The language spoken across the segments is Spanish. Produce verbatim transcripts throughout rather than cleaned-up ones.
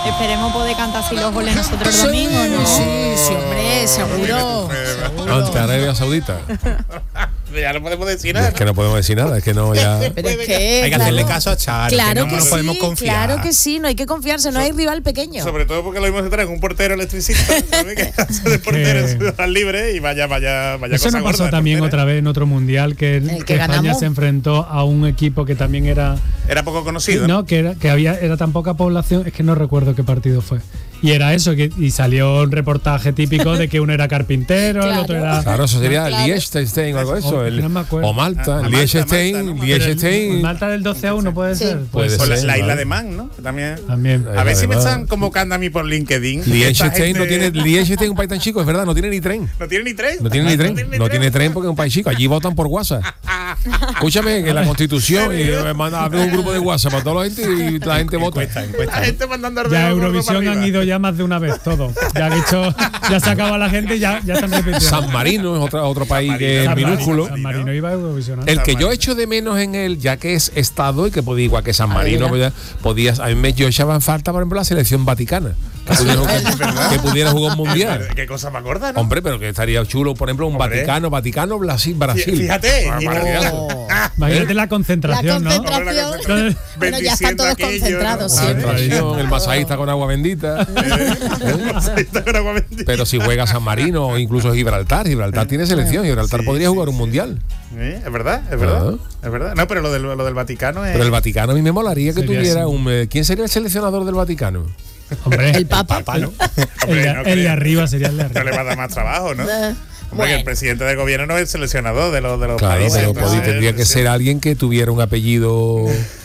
Esperemos poder cantar así los goles nosotros el domingo, ¿no? Sí, sí, hombre, seguro. seguro. Ante Arabia Saudita. Ya no podemos decir nada. Es que no podemos decir nada, es que no ya. Pero es que, hay que claro, hacerle caso a Charo, claro que no que nos sí, podemos confiar. Claro que sí, no hay que confiarse, no hay rival pequeño. Sobre todo porque lo mismo se trae un portero electricista, ¿sabes? Que hace de portero en Ciudad Libre y vaya, vaya, vaya Eso cosa nos pasó gorda, también portero. otra vez en otro mundial que, El que que España ganamos. se enfrentó a un equipo que también era Era poco conocido. no que era que había era tan poca población, es que no recuerdo qué partido fue. Y era eso, que y salió un reportaje típico de que uno era carpintero, el Claro. otro era Claro, eso sería Claro. Liechtenstein o algo de eso. O- el- no me acuerdo. o Malta, Ah, Malta, Liechtenstein, Malta, ¿no? Pero el- Liechtenstein. Malta del doce a uno puede Sí. ser. Puede O la, ser, la isla claro. de Man, ¿no? También. También. Ahí A ver la si me demás. están convocando a mí por LinkedIn. Liechtenstein Esta no gente- tiene Liechtenstein es un país tan chico, es verdad, no tiene ni tren. No tiene ni tren. No tiene ni tren, no tiene tren porque es un país chico. Allí votan por WhatsApp. Escúchame, que la Constitución y me manda a ver un grupo de WhatsApp para toda la gente y la gente vota. Encuesta, encuesta. La gente mandando Ya a ordenador Eurovisión para han arriba. ido ya más de una vez todos. Ya han hecho, ya se acaba la gente y ya, ya están repitiendo. San Marino es otro, otro país San que es Marino, minúsculo. San Marino iba a Eurovisión. ¿no? El que San yo Marino. echo de menos en él, ya que es Estado y que podía igual que San Marino, Ahí, pues ya podías, a mí me yo echaba en falta, por ejemplo, la selección vaticana. Que pudiera, jugar, que pudiera jugar un mundial. Qué cosa más gorda, ¿no? Hombre, pero que estaría chulo, por ejemplo, un Hombre. Vaticano, Vaticano, Brasil, Brasil. Fíjate. Ah, y- maravilloso. Oh. Imagínate la La concentración, ¿no? concentración. Entonces, Bueno, ya están Bendiciendo todos aquello, concentrados ¿no? siempre. Tradición, el masajista con agua bendita. Está con agua bendita. Pero si juega San Marino o incluso Gibraltar, Gibraltar tiene selección, Gibraltar Sí, podría sí, jugar un sí. mundial. ¿Eh? Es verdad, es verdad. Ah. Es verdad. No, pero lo del, lo del Vaticano es. Pero el Vaticano a mí me molaría que Sería tuviera así. un. eh, ¿Quién sería el seleccionador del Vaticano? hombre, El Papa. Papá, ¿no? el, Hombre, de, no el de creo. arriba sería el de No le arriba. va a dar más trabajo, ¿no? Eh, Hombre, que el bueno. presidente de gobierno no es el seleccionador de los, de los Claro, países. pero entonces, podí- tendría que sí. ser alguien que tuviera un apellido.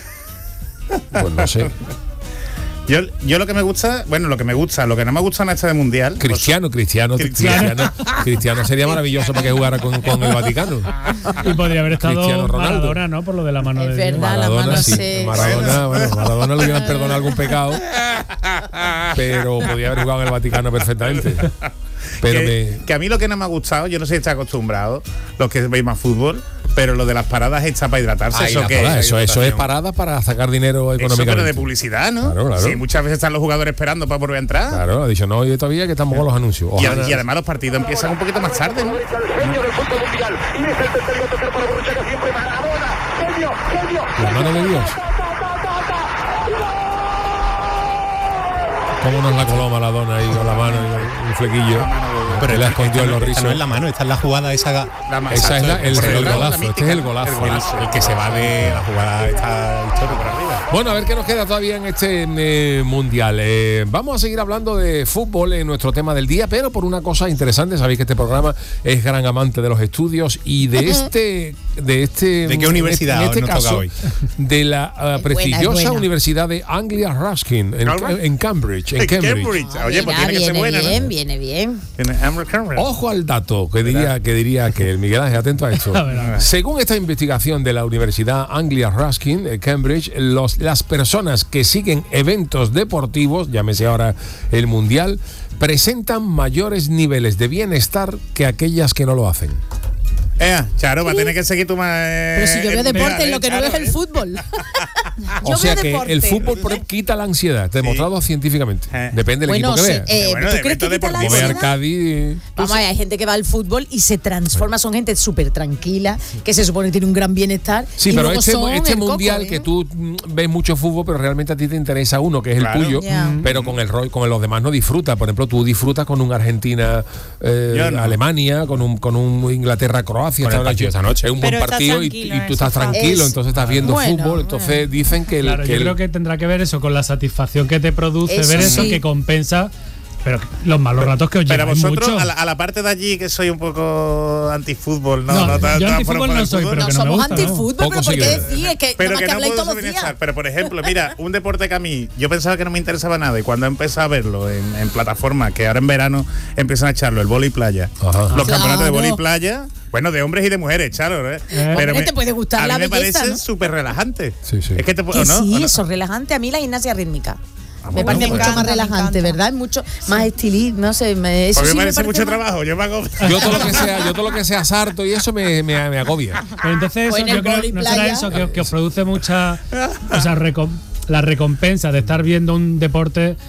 Pues no sé. Yo, yo lo que me gusta, bueno, lo que me gusta, lo que no me gusta en este de mundial. Cristiano, Cristiano, Cristiano. Cristiano, Cristiano sería maravilloso para que jugara con, con el Vaticano. Y podría haber estado Cristiano Ronaldo. Maradona, ¿no? Por lo de la mano Es de Dios. verdad. la Maradona mano sí. se- Maradona, bueno, Maradona le hubieran perdonado algún pecado, pero podía haber jugado en el Vaticano perfectamente. Pero que, me, que a mí lo que no me ha gustado, yo no sé si está acostumbrado, los que veis más fútbol, pero lo de las paradas hechas para hidratarse, Ay, eso la que parada, eso, eso es hidratación. parada para sacar dinero Eso, pero de económicamente. publicidad, ¿no? Claro, claro. Sí, muchas veces están los jugadores esperando para volver a entrar. Claro, ha dicho no, y todavía que estamos con los anuncios. Y, Ojalá- y además los partidos empiezan un poquito más tarde, ¿no? La mano de Dios. ¿Cómo nos la coló Maradona ahí con la mano y un flequillo? Pero la escondió en los Esta rizos. no es la mano, esta es la jugada esa. La ma- Esa es la- el, Exacto, el la golazo, mítica, este es el golazo. el golazo. El, el que se va de la jugada esta histórica por arriba. Bueno, a ver qué nos queda todavía en este eh, mundial. Eh, vamos a seguir hablando de fútbol en nuestro tema del día, pero por una cosa interesante. Sabéis que este programa es gran amante de los estudios y de este, de este, ¿De qué universidad en este nos toca caso, hoy? de la uh, Es prestigiosa buena, es buena. Universidad de Anglia Ruskin en, ¿Cómo? en Cambridge, en En Cambridge. Cambridge. Oye, pues Mira, tiene que ser viene buena, bien, ¿no? viene bien. Tiene Amber Cameron. Ojo al dato que diría que diría que el Miguel Ángel, atento a esto. A ver, a ver. Según esta investigación de la Universidad Anglia Ruskin, eh, Cambridge, los, las personas que siguen eventos deportivos, llámese ahora el Mundial, presentan mayores niveles de bienestar que aquellas que no lo hacen. Eh, Charo, va a tener que seguir tu más. Pero si yo veo deporte, lo que no veo es el fútbol. O Yo sea veo que deporte. el fútbol por- quita la ansiedad, demostrado científicamente. Eh. Depende del Bueno, equipo que se- vea. eh, Bueno, ¿tú de crees que evento quita la Como deportivo. ve ansiedad? Arcadi. Vamos, hay gente que va al fútbol y se transforma, son gente súper tranquila, que se supone que tiene un gran bienestar. Sí, y pero luego este, son este el coco, mundial ¿eh? que tú mm, ves mucho fútbol, pero realmente a ti te interesa uno, que es Claro. el tuyo, Ya. pero con el rol, con los demás no disfrutas. Por ejemplo, tú disfrutas con un Argentina, eh, Yo no. Alemania, con un con un Inglaterra, Croacia. Con el esta partido noche. esta noche. Es un Pero buen estás partido y, tranquilo y en tú el estás sofá. tranquilo, Es- entonces estás viendo bueno, fútbol. Entonces dicen que el, Claro, que yo el- creo que tendrá que ver eso con la satisfacción que te produce Eso ver eso sí. que compensa, pero los malos ratos que os Pero lleváis vosotros, mucho. a la, a la parte de allí que soy un poco antifútbol, no, No, no, ta- yo ta- antifútbol fuera- fuera no del soy, fútbol. pero No que no me somos gusta, ¿no? antifútbol, Poco pero ¿por sí qué que- decir? Es que Pero nada más que que no habláis puedo todos los días. bienestar. Pero por ejemplo, mira, un deporte que a mí yo pensaba que no me interesaba nada y cuando empecé a verlo en, en plataformas que ahora en verano empiezan a echarlo, el vóley playa, Ajá. los campeonatos de Claro. vóley playa, bueno, de hombres y de mujeres, Charo, ¿eh? Eh. Hombre, te puede gustar a mí la me belleza, parece ¿no? súper relajante. Sí, sí. Es que te puedo, Que ¿no? sí, ¿O no? eso es relajante. A mí la gimnasia rítmica. me bueno, parece pues. mucho Me más encanta, me relajante, encanta. ¿verdad? Mucho más estilí, no sé, me, eso Porque sí me me parece mucho más- trabajo. Yo me hago. Yo todo lo que sea, yo todo lo que sea sarto y eso me, me, me agobia. Pero entonces eso, Pues en el yo creo, vóley no será playa. eso que, que os produce mucha, o sea, recom- la recompensa de estar viendo un deporte